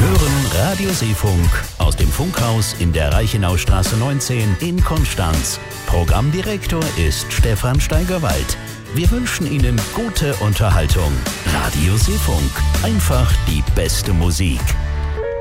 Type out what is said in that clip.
hören Radio Seefunk aus dem Funkhaus in der Reichenaustraße 19 in Konstanz. Programmdirektor ist Stefan Steigerwald. Wir wünschen Ihnen gute Unterhaltung. Radio Seefunk, einfach die beste Musik.